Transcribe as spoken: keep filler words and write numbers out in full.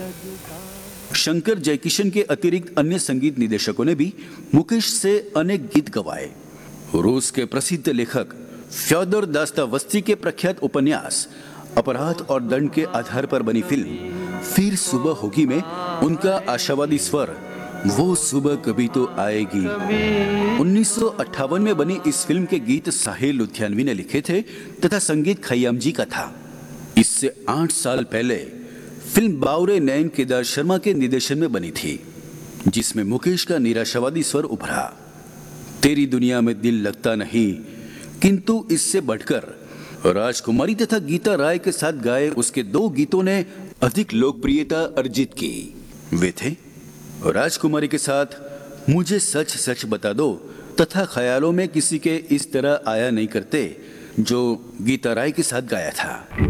शंकर जयकिशन के अतिरिक्त अन्य संगीत निर्देशकों ने भी मुकेश से अनेक गीत गवाए। रूस के प्रसिद्ध लेखक फ्योदोर दास्तावस्की के प्रख्यात उपन्यास अपराध और दंड के आधार पर बनी फिल्म फिर सुबह होगी में उनका आशावादी स्वर वो सुबह कभी तो आएगी उन्नीस सौ अट्ठावन में बनी इस फिल्म के गीत साहिल लुधियानवी ने लिखे थे तथा संगीत खयाम जी का था। इससे आठ साल पहले फिल्म बावरे नैन केदार शर्मा के निर्देशन में बनी थी, जिसमें मुकेश का निराशावादी स्वर उभरा। तेरी दुनिया में दिल लगता नहीं, किंतु इससे बढ़कर राजकुमारी तथा गीता राय के साथ गाए उसके दो गीतों ने अधिक लोकप्रियता अर्जित की। वे थे राजकुमारी के साथ मुझे सच सच बता दो तथा ख्यालों में किसी के इस तरह आया नहीं करते, जो गीता राय के साथ गाया था।